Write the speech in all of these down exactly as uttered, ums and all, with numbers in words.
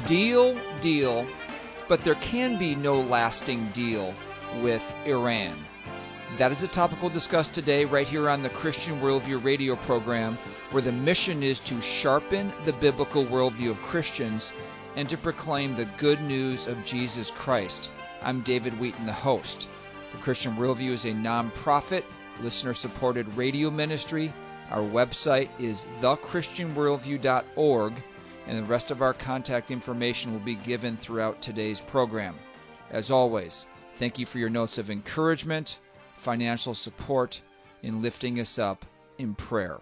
Deal, deal, but there can be no lasting deal with Iran. That is a topic we'll discuss today right here on the Christian Worldview radio program, where the mission is to sharpen the biblical worldview of Christians and to proclaim the good news of Jesus Christ. I'm David Wheaton, the host. The Christian Worldview is a non-profit, listener-supported radio ministry. Our website is the christian worldview dot org, and the rest of our contact information will be given throughout today's program. As always, thank you for your notes of encouragement, financial support, in lifting us up in prayer.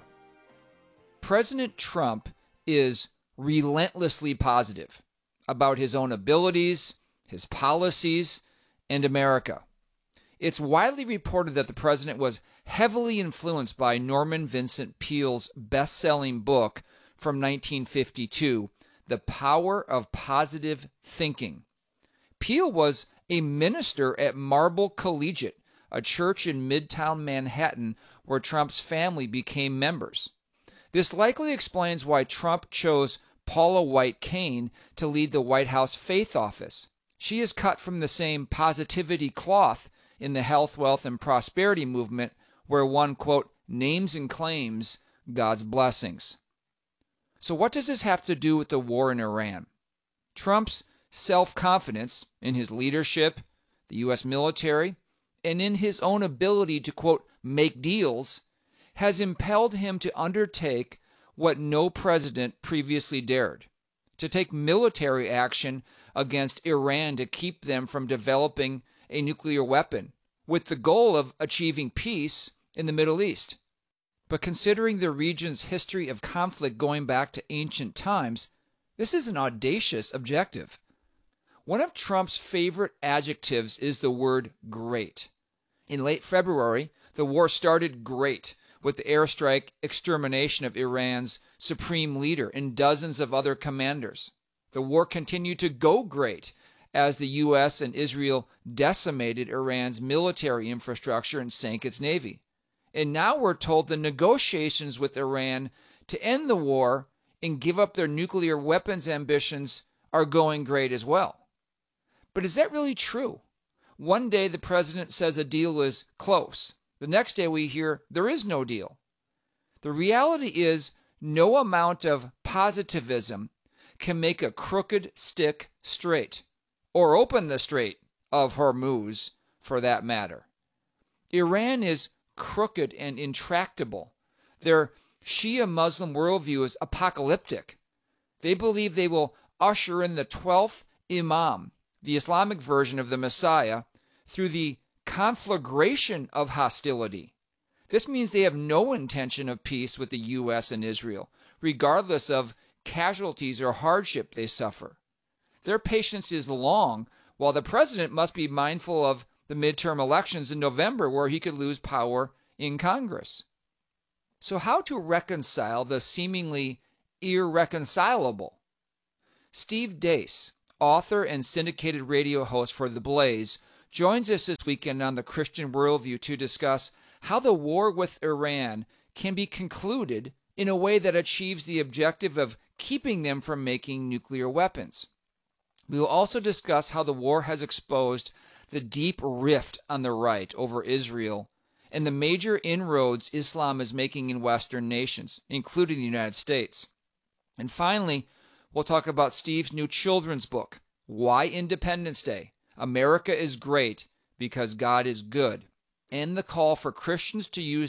President Trump is relentlessly positive about his own abilities, his policies, and America. It's widely reported that the president was heavily influenced by Norman Vincent Peale's best-selling book from nineteen fifty-two, The Power of Positive Thinking. Peale was a minister at Marble Collegiate, a church in Midtown Manhattan where Trump's family became members. This likely explains why Trump chose Paula White Cain to lead the White House Faith Office. She is cut from the same positivity cloth in the health, wealth, and prosperity movement, where one, quote, names and claims God's blessings. So what does this have to do with the war in Iran? Trump's self-confidence in his leadership, the U S military, and in his own ability to, quote, make deals, has impelled him to undertake what no president previously dared, to take military action against Iran to keep them from developing a nuclear weapon, with the goal of achieving peace in the Middle East. But considering the region's history of conflict going back to ancient times, this is an audacious objective. One of Trump's favorite adjectives is the word great. In late February, the war started great with the airstrike extermination of Iran's supreme leader and dozens of other commanders. The war continued to go great as the U S and Israel decimated Iran's military infrastructure and sank its navy. And now we're told the negotiations with Iran to end the war and give up their nuclear weapons ambitions are going great as well. But is that really true? One day the president says a deal is close. The next day we hear there is no deal. The reality is no amount of positivism can make a crooked stick straight, or open the Strait of Hormuz for that matter. Iran is crooked and intractable. Their Shia Muslim worldview is apocalyptic. They believe they will usher in the twelfth Imam, the Islamic version of the Messiah, through the conflagration of hostility. This means they have no intention of peace with the U S and Israel, regardless of casualties or hardship they suffer. Their patience is long, while the president must be mindful of the midterm elections in November, where he could lose power in Congress. So how to reconcile the seemingly irreconcilable? Steve Deace, author and syndicated radio host for The Blaze, joins us this weekend on the Christian Worldview to discuss how the war with Iran can be concluded in a way that achieves the objective of keeping them from making nuclear weapons. We will also discuss how the war has exposed the deep rift on the right over Israel and the major inroads Islam is making in Western nations, including the United States. And finally, we'll talk about Steve's new children's book, Why Independence Day? America is Great Because God is Good, and the call for Christians to use